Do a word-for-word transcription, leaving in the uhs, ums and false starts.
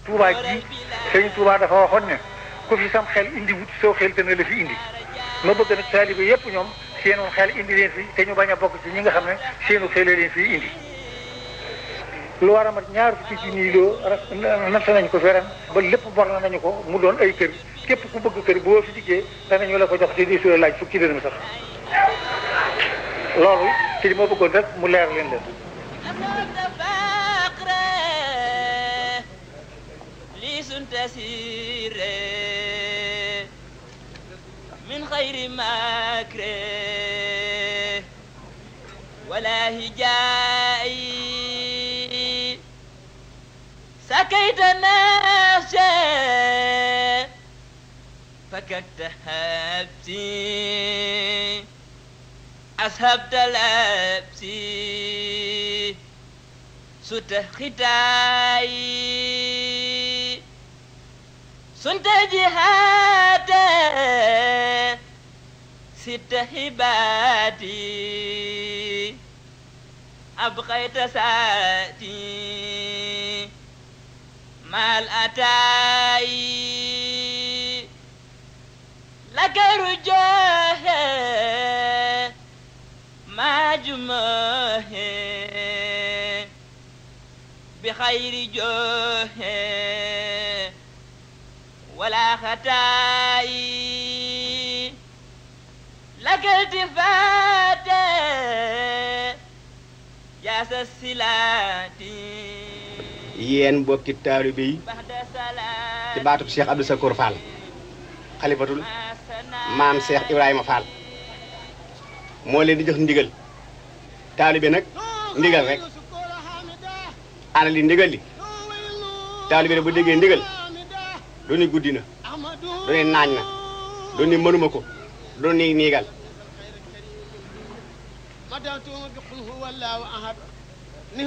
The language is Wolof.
Touba ji Sëriñ Touba dafa waxoon ne ku fi sam xel indi wut soo xel te ne la fi indi ma bëgg nag taalibe yépp ñoom seenu xel indi leen fi te ñu bañ a bokk ci ñi nga xam ne seenu xel leen fi indi lu war a mat ñaar fukki ci nii loo natt nañ ko feran ba lépp bor na nañu ko mu doon ay kër képp ku bëgg kër boo fi dikkee danañu la ko jox te di su laaj fukki dërëm sax loolu ci li ma bëggoon rek mu leer leen leen من خير مكر ولا هجائي سكيت نفسي فككت هبتي أسهبت لبسي ست ختاي سنت جهاتي ست هباتي أبقيت ساتي مع الأتاي لك رجاه ما جماه بخير جاه ولا خطاي لك التفات يا سلاتي yéen mbokki taalibe yi ci baatub Cheikh Abdou Sakour Fall xalifatul maam Cheikh Ibrahima Fall moo leen di jox ndigal taalibe nag ndigal rek ana li ndigal li taalibe bu déggee ndigal du ni guddi na du ni naañ na du ni mënuma ko du ni niigal